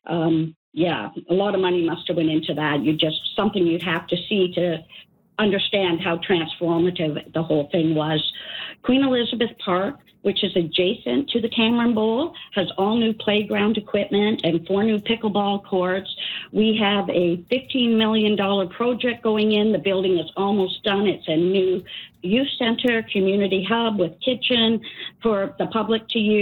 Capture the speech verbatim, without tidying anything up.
um, yeah, a lot of money must have went into that. You just something you'd have to see to understand how transformative the whole thing was. Queen Elizabeth Park, which is adjacent to the Cameron Bowl, has all new playground equipment and four new pickleball courts. We have a fifteen million dollars project going in. The building is almost done. It's a new youth center, community hub with kitchen for the public to use.